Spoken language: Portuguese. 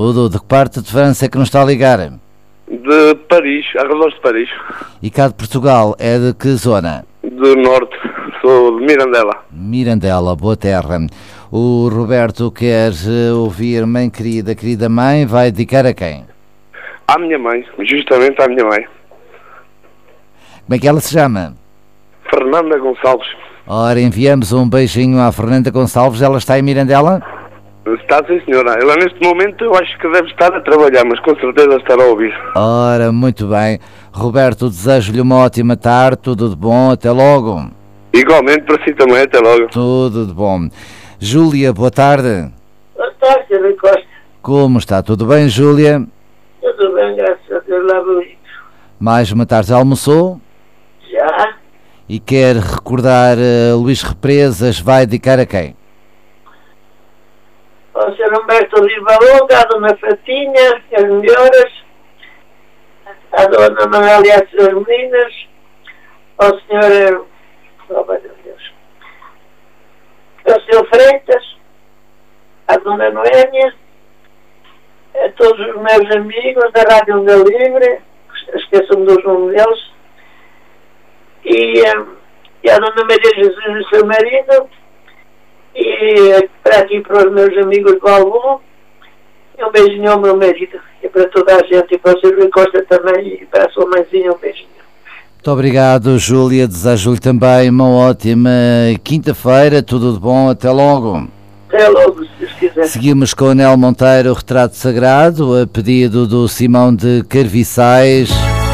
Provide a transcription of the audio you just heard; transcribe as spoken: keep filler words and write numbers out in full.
Tudo. De que parte de França é que nos está a ligar? De Paris, arredores de Paris. E cá de Portugal é de que zona? Do norte, sou de Mirandela. Mirandela, boa terra. O Roberto quer ouvir Mãe Querida, Querida Mãe, vai dedicar a quem? À minha mãe, justamente à minha mãe. Como é que ela se chama? Fernanda Gonçalves. Ora, enviamos um beijinho à Fernanda Gonçalves, ela está em Mirandela? Está sim, senhora. Ela neste momento eu acho que deve estar a trabalhar, mas com certeza estará a ouvir. Ora, muito bem. Roberto, desejo-lhe uma ótima tarde, tudo de bom, até logo. Igualmente para si também, até logo. Tudo de bom. Júlia, boa tarde. Boa tarde, senhor Costa. Como está? Tudo bem, Júlia? Tudo bem, graças a Deus, lá bonito. Mais uma tarde, já almoçou? Já? E quer recordar uh, Luís Represas, vai dedicar a quem? Ao senhor Humberto Rivalonga, à dona Fatinha, as melhoras, à dona Manuela e às suas meninas, ao senhor, oh meu Deus, ao senhor Freitas, à dona Noémia, a todos os meus amigos da Rádio Onda Livre, esqueçam-me dos nomes deles, e, e à dona Maria Jesus e o seu marido, e para aqui para os meus amigos do Albu, e um beijinho ao meu marido, e para toda a gente, e para o senhor Rui Costa também, e para a sua mãezinha um beijinho. Muito obrigado, Júlia, desejo-lhe também uma ótima quinta-feira, tudo de bom, até logo. Até logo, se Deus quiser. Seguimos com o Nel Monteiro, o Retrato Sagrado, a pedido do Simão de Carviçais.